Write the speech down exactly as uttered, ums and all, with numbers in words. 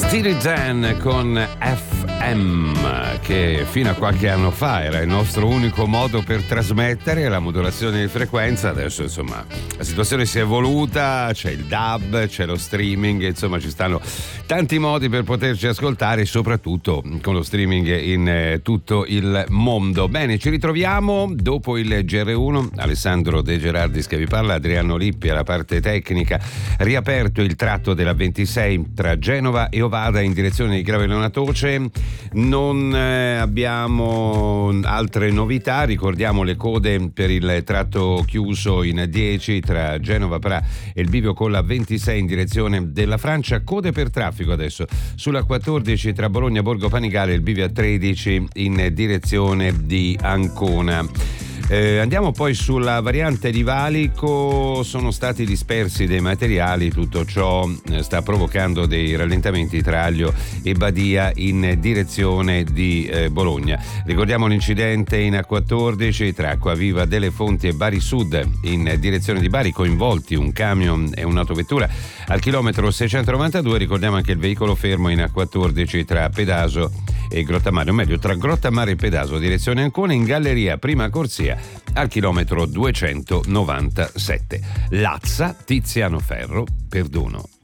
Steely Dan con F M, che fino a qualche anno fa era il nostro unico modo per trasmettere la modulazione di frequenza. Adesso insomma la situazione si è evoluta, c'è il D A B, c'è lo streaming, insomma ci stanno tanti modi per poterci ascoltare, soprattutto con lo streaming in eh, tutto il mondo. Bene, ci ritroviamo dopo il G R uno. Alessandro De Gerardis che vi parla, Adriano Lippi alla parte tecnica. Riaperto il tratto della ventisei tra Genova e Ovada in direzione di Gravellona Toce. Non eh, abbiamo altre novità, ricordiamo le code per il tratto chiuso in dieci tra Genova Pra e il bivio con la ventisei in direzione della Francia. Code per traffico adesso sulla quattordici tra Bologna Borgo Panigale e il bivio a tredici in direzione di Ancona. Eh, andiamo poi sulla variante di Valico, sono stati dispersi dei materiali, tutto ciò eh, sta provocando dei rallentamenti tra Aglio e Badia in direzione di eh, Bologna. Ricordiamo l'incidente in A quattordici tra Acquaviva delle Fonti e Bari Sud in direzione di Bari, coinvolti un camion e un'autovettura al chilometro seicentonovantadue. Ricordiamo anche il veicolo fermo in A quattordici tra Pedaso e Grottamare, o meglio tra Grottamare e Pedaso direzione Ancona, in galleria prima corsia al chilometro duecentonovantasette. Lazza, Tiziano Ferro, perdono.